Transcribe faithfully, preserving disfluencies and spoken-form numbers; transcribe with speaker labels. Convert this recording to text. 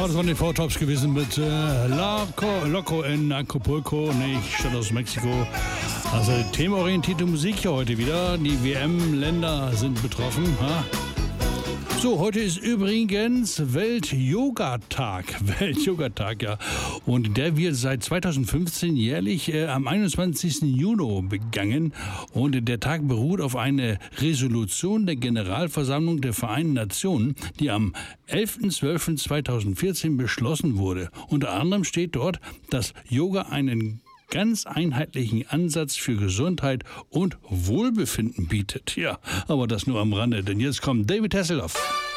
Speaker 1: das waren die Four Tops gewesen mit äh, Loco, Loco in Acapulco, nicht Stadt aus Mexiko. Also themenorientierte Musik hier heute wieder. Die W M-Länder sind betroffen. Ha? So, heute ist übrigens Welt-Yoga-Tag. Welt-Yoga-Tag, ja. Und der wird seit zweitausendfünfzehn jährlich äh, am einundzwanzigsten Juni begangen. Und der Tag beruht auf einer Resolution der Generalversammlung der Vereinten Nationen, die am elften zwölften zweitausendvierzehn beschlossen wurde. Unter anderem steht dort, dass Yoga einen ganz einheitlichen Ansatz für Gesundheit und Wohlbefinden bietet. Ja, aber das nur am Rande, denn jetzt kommt David Hasselhoff.